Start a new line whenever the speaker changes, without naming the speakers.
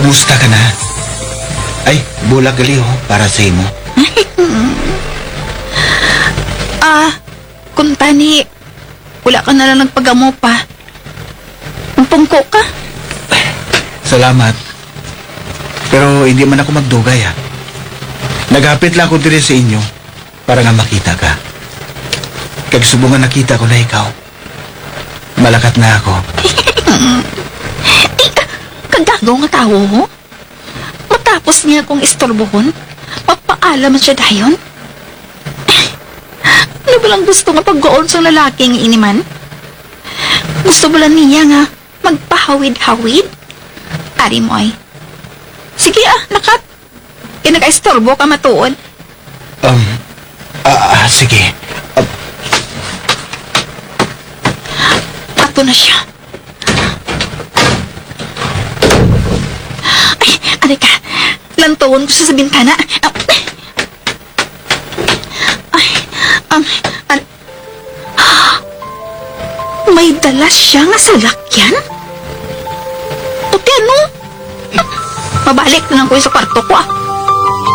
Kamusta ka na? Ay, bulag gali para sa imo.
Kung tani, wala ka na lang nagpagamo pa. Pungko ka?
Salamat. Pero hindi man ako magdugay ha. Naghapit lang ako dire sa inyo para nga makita ka. Kagsubungan nakita ko na ikaw. Malakat na ako.
Kagagaw nga tao, ho? Matapos niya akong istorbohon, mapaalam siya dayon? Ano ba lang gusto nga pag-goon sa lalaking iniman? Gusto ba lang niya nga magpahawid-hawid? Ari mo ay. Sige nakat. Kinaka-istorbo ka matuod.
Sige.
Ato na siya. Ay, ari ka. Lantuon ko siya sa bintana. May dala siya nga salakyan? Puti ano? Mabalik na lang ko sa kwarto ko